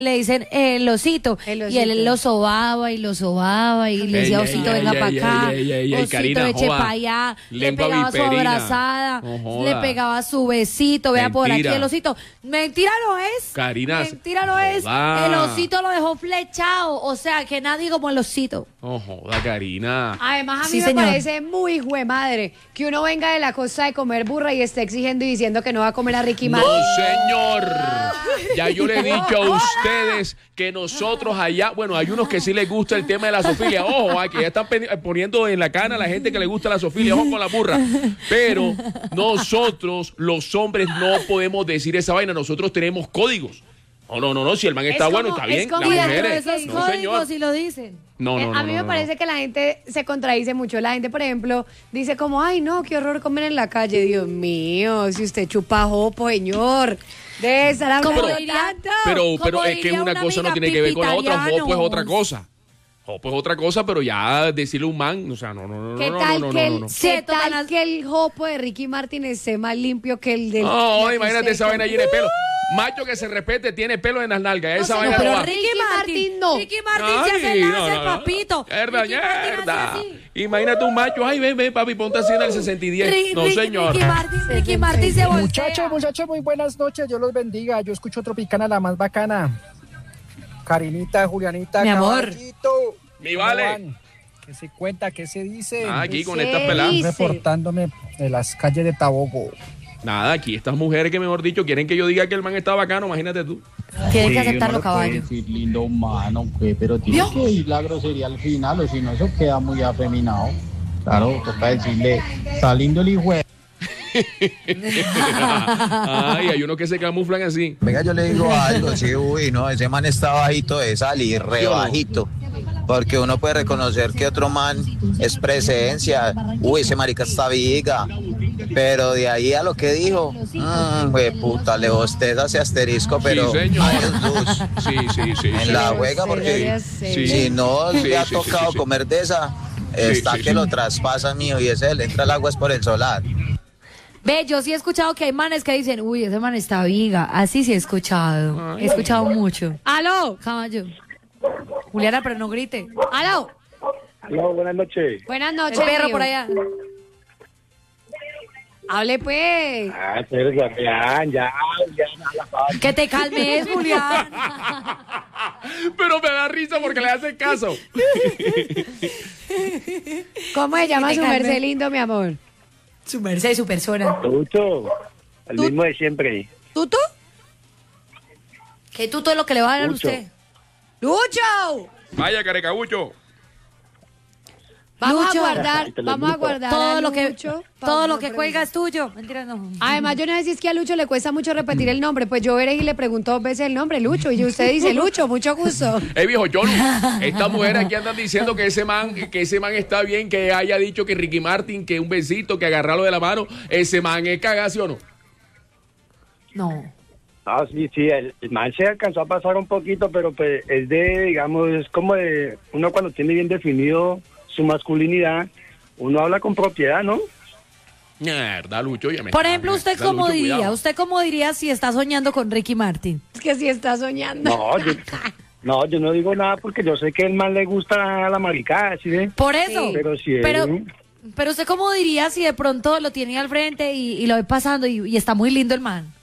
le dicen el osito, y él lo sobaba y le decía, osito, venga para acá, osito, Karina, eche joda, para allá, le lengua pegaba su viperina. abrazada, No le joda. pegaba su besito, vea por aquí Mentira. el osito. Mentira no es. Karina, Mentira no es. joda. El osito lo dejó flechado, o sea, que nadie como el osito. No joda, Karina. Además, a mí Sí, me señor. parece muy madre que uno venga de la costa de comer burra y esté exigiendo y diciendo que no va a comer a Ricky No, Martin. señor. Ya yo le he dicho a ustedes que nosotros allá, bueno, hay unos que sí les gusta el tema de la zoofilia. Ojo, que ya están poniendo en la cana a la gente que le gusta la zoofilia. Ojo con la burra. Pero nosotros, los hombres, no podemos decir esa vaina. Nosotros tenemos códigos. No. Si el man está Es bueno, como- está bien. es como- Las Y dentro de mujeres. esos No, códigos señor. sí lo dicen. No. A mí me parece que la gente se contradice mucho. La gente, por ejemplo, dice como, ay, no, qué horror comer en la calle. Dios mío, si usted chupa jopo, señor. Debe estar hablando Como diría- tanto. Pero Como es que diría una una cosa no amiga, tiene que ver con la otra. Jopo es pipitarianos. otra cosa. Jopo es otra cosa, pero ya decirle a un man, o sea, no. ¿Qué tal no. ¿Qué tal que el jopo de Ricky Martin esté más limpio que el del... No, la que imagínate usted esa vaina come? llena de pelo. Macho que se respete tiene pelo en las nalgas. Esa No, vaina pero no va. Ricky Ricky Martin Martin no. Ricky Martin se hace Ay, láser, papito. Mierda, Ricky Martin hace mierda. así. Imagínate un macho. Ay, ven, papi, ponte así en el 60 y 10. No, señor. Ricky Martin se voltea. Muchachos, muy buenas noches, Dios los bendiga. Yo escucho Tropicana, la más bacana. Karinita, Julianita, Mi amor. Caballito. Mi ¿Cómo vale. van? ¿Qué se cuenta? ¿Qué se dice? Aquí con Se estas peladas. dice. Reportándome de las calles de Tabogo. Nada, aquí estas mujeres que mejor dicho quieren que yo diga que el man está bacano, imagínate tú. Tienes que aceptarlo, caballo. Decir lindo humano, pues, pero tiene que ir la grosería al final, o si no, eso queda muy afeminado. Claro, toca decirle, está lindo el hijo de... Ay, hay unos que se camuflan así. Venga, yo le digo algo, sí, uy, no, ese man está bajito de salir, re bajito. Porque uno puede reconocer que otro man es presencia. Uy, ese marica está viga. Pero de ahí a lo que dijo, güey, puta, le bosteza ese asterisco, pero Sí, señor. años luz Sí. en la juega, porque Sí. si no Sí, le ha sí, tocado sí. comer de esa, está sí, que sí. lo traspasa, mío, y ese le entra el agua es por el solar. Ve, yo sí he escuchado que hay manes que dicen, uy, ese man está viga. Así sí he escuchado. He escuchado mucho. ¡Aló! Caballo. Juliana, pero no grite. ¡Aló! Aló, buenas noches. Buenas El noches, perro mío. por allá. Hable, pues. Pero ya, Que te calmes, Julián. Pero me da risa porque le hacen caso. ¿Cómo se llama te su calme. merced lindo, mi amor? Su merced y su persona. Lucho, el ¿Tú? mismo de siempre. ¿Tuto? ¿Qué tuto es lo que le va a dar a Lucho. usted? ¡Lucho! Vaya, carecabucho. Vamos Lucho. a guardar Todo a lo que Lucho todo para lo una que cuelga pregunta. es tuyo. Mentira, no. Además, yo no sé si es que a Lucho le cuesta mucho repetir el nombre. Pues yo veré y le pregunto 2 veces el nombre, Lucho. Y usted dice, Lucho, mucho gusto. Viejo, yo estas mujeres aquí andan diciendo que ese man está bien, que haya dicho que Ricky Martin, que un besito, que agarrarlo de la mano, ese man es cagado, ¿sí o no? No. Ah, sí, el man se alcanzó a pasar un poquito, pero pues es de, digamos, es como de uno cuando tiene bien definido su masculinidad, uno habla con propiedad, ¿no? Mierda, Lucho, ya me Por está- ejemplo, ¿usted mierda, cómo Lucho, diría? cuidado. ¿Usted cómo diría si está soñando con Ricky Martin? Es que sí está soñando. Yo no digo nada porque yo sé que el man le gusta la maricada, ¿sí ve? Por eso. Pero si él- Pero usted cómo diría si de pronto lo tiene al frente y lo ve pasando y está muy lindo el man.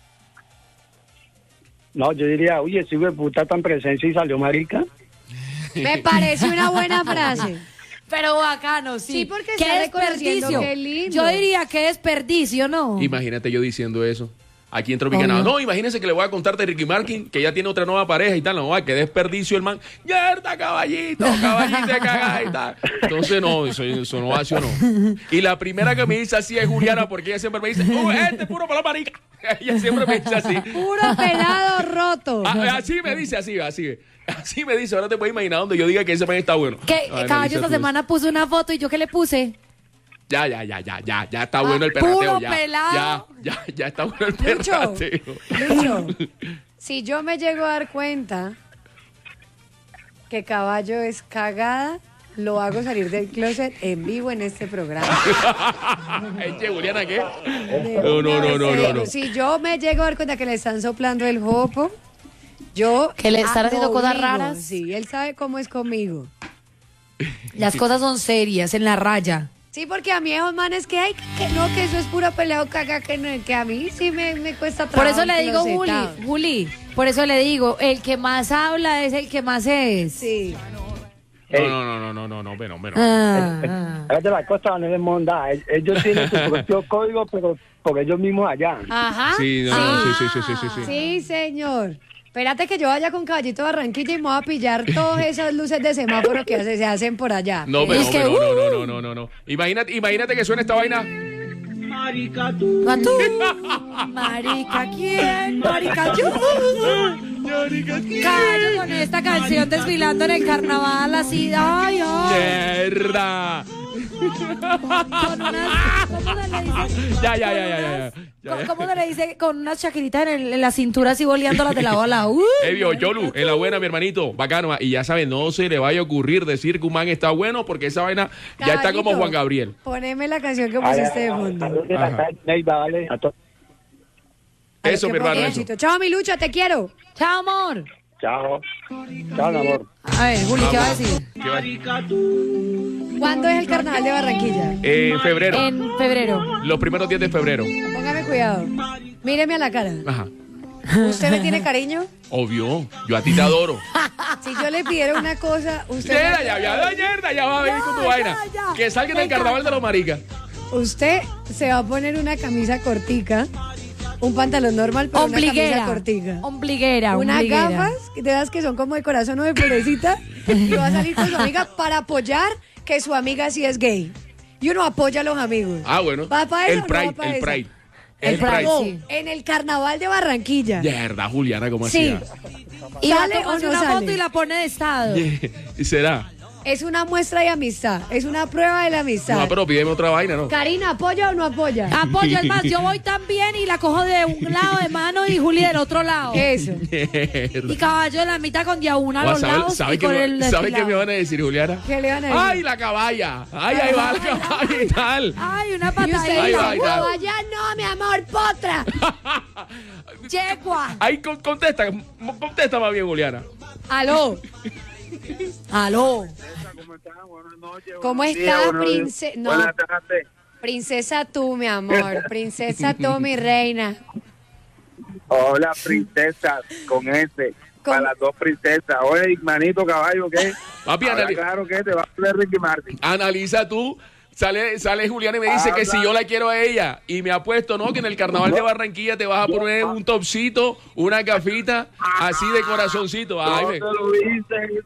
No, yo diría, oye, ese hijo de puta tan presencia y salió marica. Me parece una buena frase. Pero bacano, sí. Sí, porque qué está reconociendo desperdicio. que es lindo. Yo diría que desperdicio, ¿no? Imagínate yo diciendo eso. Aquí en Tropicana. Obvio. No, imagínense que le voy a contar de Ricky Martin, que ya tiene otra nueva pareja y tal. No, qué desperdicio el man. ¡Mierda, caballito de cagada y tal! Entonces, no, eso no hace o no. Y la primera que me dice así es Juliana, porque ella siempre me dice, este es puro para la marica. Ella siempre me dice así. Puro pelado roto. Así me dice, así me dice. Ahora te puedes imaginar donde yo diga que ese man está bueno. Que Ay, me caballo dice esta tú semana puso una foto y yo qué le puse. Ya está bueno el perrateo. puro Ya, pelado. ya está bueno el Lucho, perrateo. Lucho, si yo me llego a dar cuenta que Caballo es cagada, lo hago salir del closet en vivo en este programa. Eche, Juliana, ¿qué? De No. una vez, si yo me llego a dar cuenta que le están soplando el jopo, Yo ¿Que le están lo haciendo cosas obligo, raras? Sí, él sabe cómo es conmigo. Las cosas son serias, en la raya. Sí, porque a mí esos manes que hay, que no, que eso es puro peleo caca, que a mí sí me cuesta trabajo. Por eso le digo, enclosetado. Juli, por eso le digo, el que más habla es el que más es. Sí. No, bueno. Es de la costa, no es de monda. Ellos tienen su propio código, pero por ellos mismos allá. Ajá. Sí, sí. Sí, señor. Espérate que yo vaya con Caballito de Barranquilla y me voy a pillar todas esas luces de semáforo que se hacen por allá. No, pero Es que, no. Imagínate que suena esta vaina. Marica tú, marica quién, marica yo. Callo con esta canción desfilando en el carnaval así, ay. ¡Mierda! Con unas, ¿cómo se le dice? Ya. ¿Cómo se le dice? Con unas chaquiritas en la cintura así boleándolas de lado a lado. Evio, Yolu, en la buena, mi hermanito, bacano. Y ya saben, no se le vaya a ocurrir decir que un man está bueno porque esa vaina ya está como Juan Gabriel. Poneme la canción que pusiste de fondo. Vale. Eso, mi hermano, Éxito. eso. Chao, mi Lucha, te quiero. Chao, amor. Chao, mi amor. A ver, Juli, ¿qué va a decir? ¿Qué va? ¿Cuándo es el carnaval de Barranquilla? En febrero. En febrero. Los primeros días de febrero. Póngame cuidado. Míreme a la cara. Ajá. ¿Usted me tiene cariño? Obvio, yo a ti te adoro. Si yo le pidiera una cosa, usted Ya va a venir con tu vaina. ya. Que salga en el carnaval de los maricas. usted se va a poner una camisa cortica, un pantalón normal, pero una camisa cortica. Ombliguera. Unas gafas, de esas que son como de corazón o de florecita, y va a salir con su amiga para apoyar que su amiga sí es gay. Y uno apoya a los amigos. Ah, bueno. ¿Va para eso El o no Pride, va para el eso? Pride. El Pride, No, sí. en el carnaval de Barranquilla. De verdad, Juliana, ¿cómo Sí. hacía? Y va a ¿Sale o tomarse no una sale? foto y la pone de estado. ¿Y será? Es una muestra de amistad, es una prueba de la amistad. No, pero pídeme otra vaina, ¿no? Karina, ¿apoya o no apoya? Apoyo, es más, yo voy también y la cojo de un lado de mano y Juli del otro lado. Eso. Y caballo de la mitad con día una a los lados ¿Sabe y qué con el me desfilado. van a decir, Juliana? ¿Qué le van a decir? ¡Ay, la caballa! ¡Ay, ahí va la caballa y tal! Ay, una Y usted patadita. Ahí dice, va, ahí va. "Caballa, no, mi amor, potra". Yegua. Ahí contesta más bien, Juliana. Aló. Aló. ¿Cómo están? Buenas noches. ¿Cómo buenos estás, días, buenos- princesa? No, Buenas tardes. princesa tú, mi amor. Princesa tú, mi reina. Hola, princesas, con ese. Con- Para las dos princesas. Oye, manito caballo, ¿qué? Papi, Ahora, anali- claro que te va a poner Ricky Martin. Analiza tú. Sale Juliana y me dice que si yo la quiero a ella y me apuesto, ¿no? Que en el carnaval de Barranquilla te vas a poner un topcito, una gafita, así de corazoncito. Ay, No ve. te lo hice.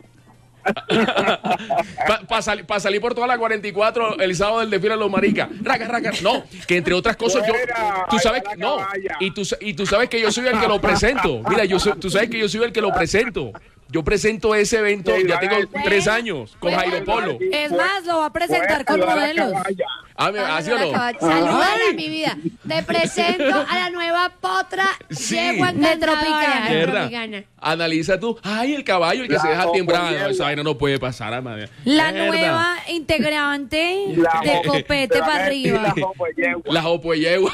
Para salir por toda la 44 el sábado del desfile de los maricas. Raca. No, que entre otras cosas yo. Fuera, Tú sabes ahí va que. la No. caballa. Y tú sabes que yo soy el que lo presento. Mira, tú sabes que yo soy el que lo presento. Yo presento ese evento, Sí, ya vale. tengo 3 años con Jairo Polo. Es más, lo va a presentar con Fuera, la modelos. caballa. ¿Así o no? Salúdala, mi vida. Te presento a la nueva potra Sí. yegua De tropicana. ¿De verdad? Tropicana. Analiza tú. Ay, el caballo, el que La se deja temprano. Opoyegua. Esa vaina no puede pasar, madre. La ¿Verdad? nueva integrante La de Opo- copete te van para a decir arriba. la Opoyegua. Las opoyegua.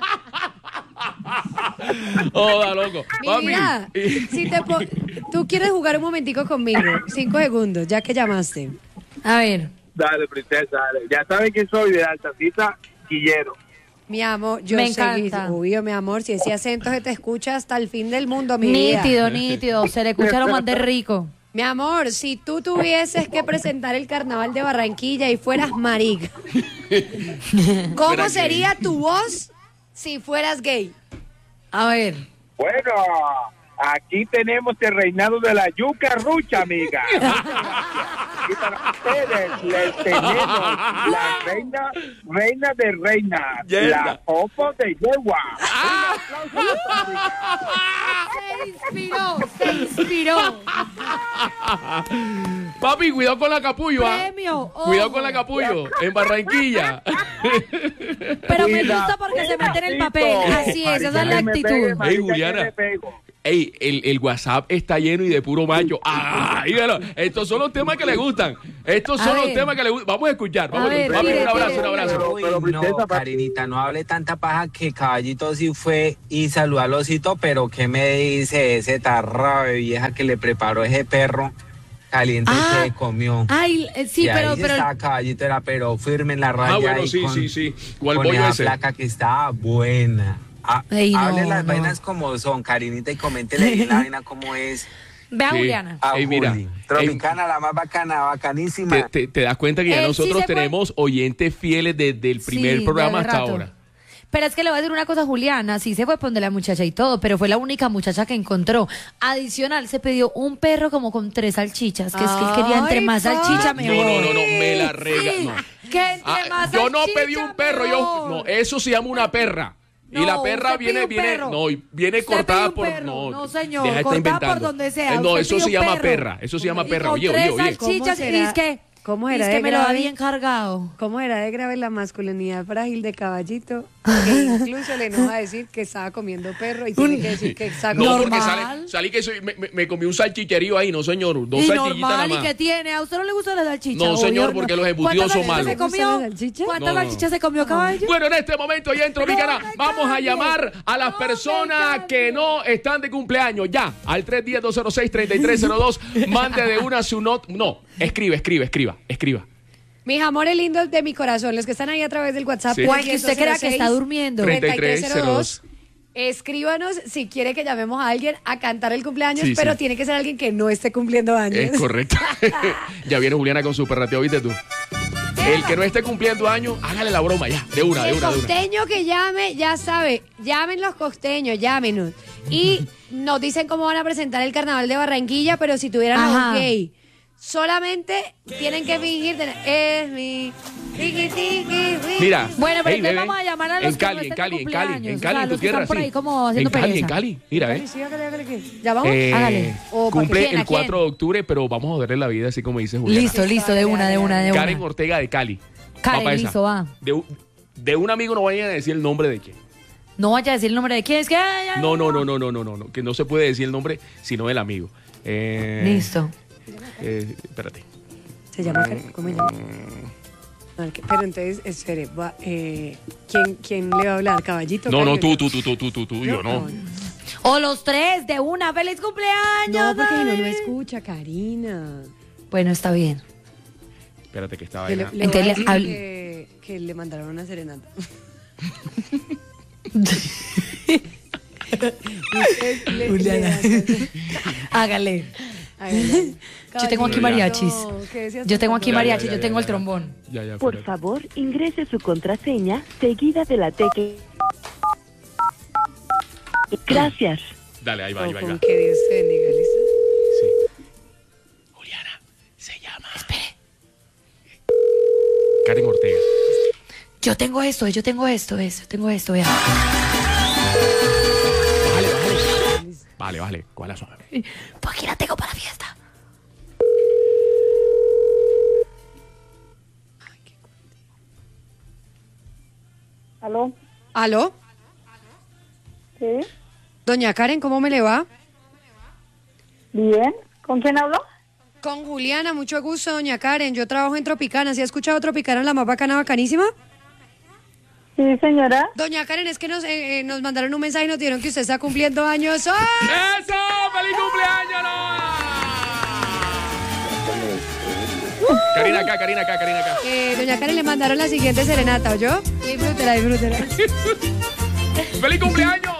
Joda, loco. Mi Papi. vida, si tú quieres jugar un momentico conmigo, 5 segundos, ya que llamaste. A ver. Dale, princesa, dale. Ya saben que soy de Altacita Quillero. Mi amor, yo Me sé, encanta. obvio, mi amor, si ese acento se te escucha hasta el fin del mundo, mi vida. Nítido. Se le escucha lo más de rico. Mi amor, si tú tuvieses que presentar el carnaval de Barranquilla y fueras marica, ¿cómo Fuera sería tu voz si fueras gay? A ver. Bueno, aquí tenemos el reinado de la yuca rucha, amiga. Y para ustedes les tenemos la reina de reinas, Yerda. la Opo de Yegua. Se inspiró. Papi, cuidado con la capullo, ¿ah? Premio. Cuidado ojo. con la capullo. En Barranquilla. Pero me gusta porque se mete en el papel. Así es, esa es la Que me actitud. pegue, marica, Ey, Juliana. que me pego. Ey, el WhatsApp está lleno y de puro macho. ¡Ay, bueno! Estos son los temas que le gustan. Estos son los temas que le gustan. Vamos a escuchar. Vamos a escuchar. Un abrazo. No, Karinita, no hable tanta paja que Caballito sí fue y saludó al osito, pero ¿qué me dice ese tarra de vieja que le preparó ese perro caliente que comió? Ay, sí, y pero... ahí estaba Caballito, era pero firme en la raya. Bueno, sí. ¿Cuál con pollo esa ese? placa que estaba buena. Hable las vainas como son, Karinita, y coméntele bien la vaina como es. Vea, Juliana. Mira, Tropicana, la más bacana, bacanísima. Te das cuenta que ya nosotros tenemos oyentes fieles desde el primer programa hasta ahora. Pero es que le voy a decir una cosa, Juliana, sí se fue por donde la muchacha y todo, pero fue la única muchacha que encontró. Adicional, se pidió un perro como con 3 salchichas, que es que él quería entre más salchicha mejor. No, me la rega. Sí, No. que entre más Yo no salchicha, pedí un perro, mejor. eso se llama una perra. Y la perra viene cortada por... No, señor, deja de estar cortada inventando. por donde sea. No, Usted eso pide se un llama perro. perra. Eso se llama perra. Con Oye. 3 salchichas y es que... ¿Cómo Es era que de me lo grave? había encargado. ¿Cómo era de grave la masculinidad frágil de Caballito? Que incluso le enoja decir que estaba comiendo perro y tiene que decir que está No, comiendo. porque salí que me comí un salchicherío ahí, no señor, 2 salchichitas nada más. ¿Y qué tiene? ¿A usted no le gusta la salchicha? No, señor, porque los embutidos son malos. ¿Cuántas salchichas se comió, Caballo? Bueno, en este momento ya en Tropicana vamos a llamar a las personas que no están de cumpleaños. Ya, al 310-206-3302. Mande de una su nota. No, escriba. Mis amores lindos de mi corazón, los que están ahí a través del WhatsApp. Sí. O el que usted crea que está durmiendo. 3302. Escríbanos si quiere que llamemos a alguien a cantar el cumpleaños, Sí, pero sí. tiene que ser alguien que no esté cumpliendo años. Es correcto. Ya viene Juliana con su perrateo, ¿viste tú? El que no esté cumpliendo años, hágale la broma ya, de una. El costeño que llame, ya sabe, llamen los costeños, llámenos. Y nos dicen cómo van a presentar el carnaval de Barranquilla, pero si tuvieran a un gay, solamente tienen que fingir tener, es mi tiki, tiki, Mira. Bueno, pero hey, entonces bebé, vamos a llamar a los en Cali, que no estén de en cumpleaños. Cali, en tu los que tierra, están por sí. ahí como haciendo En pereza. Cali, mira, Sí, hágale. Ya vamos, hágale. O para cumple que- ¿quién, el a quién? 4 de octubre, pero vamos a joderle la vida, así como dice Juliana. Listo, de una. Karen Ortega de Cali. Karen, pa' esa. listo, va. De un amigo no vayan a decir el nombre de quién. No vaya a decir el nombre de quién, es que... No, que no se puede decir el nombre sino el amigo. Listo. Espérate. Se llama Karen, ¿cómo se llama? Pero entonces, espere, ¿quién le va a hablar? ¿Caballito? No, Karen? tú, yo no. O los 3 de una, ¡feliz cumpleaños! No, porque si no dale. lo escucha, Karina. Bueno, está bien. Espérate que estaba Le ahí. voy a Entonces, decir que le mandaron una serenata. Juliana. Hágale. Yo tengo aquí mariachis. Yo tengo aquí mariachis, yo tengo el trombón. Ya, Por favor, ingrese su contraseña seguida de la tecla. Gracias. Dale, ahí va. Que Dios te bendiga, ¿listo? Sí. Juliana, se llama. Espere. Karen Ortega. Yo tengo esto, vea. Vale, ¿cuál es la suave? Pues aquí la tengo para la fiesta. ¿Aló? Sí. Doña Karen, ¿cómo me le va? Bien. ¿Con quién hablo? Con Juliana, mucho gusto, doña Karen. Yo trabajo en Tropicana. ¿Sí ha escuchado Tropicana, la más bacana, bacanísima? Sí, señora. Doña Karen, es que nos mandaron un mensaje y nos dijeron que usted está cumpliendo años. ¡Oh! ¡Eso! ¡Feliz cumpleaños, Karina acá. Doña Karen, le mandaron la siguiente serenata, ¿oyó? Disfrútela. ¡Feliz cumpleaños!